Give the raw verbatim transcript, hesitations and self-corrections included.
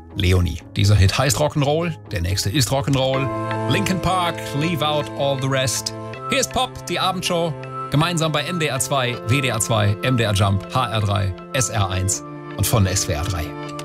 Leonie. Dieser Hit heißt Rock'n'Roll, der nächste ist Rock'n'Roll. Linkin Park, Leave Out All the Rest. Hier ist Pop, die Abendshow. Gemeinsam bei N D R zwei, W D R zwei, M D R Jump, H R drei, S R eins und von S W R drei.